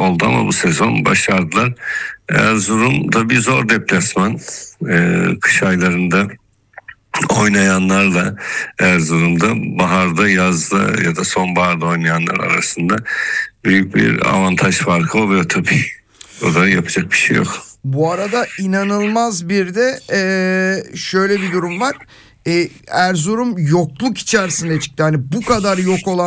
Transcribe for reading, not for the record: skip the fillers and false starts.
oldu ama bu sezon başardılar. Erzurum da bir zor deplasman. Kış aylarında oynayanlarla Erzurum'da baharda, yazda ya da sonbaharda oynayanlar arasında büyük bir avantaj farkı oluyor tabii. O da yapacak bir şey yok. Bu arada inanılmaz bir de şöyle bir durum var. Erzurum yokluk içerisinde çıktı. Hani bu kadar yok olan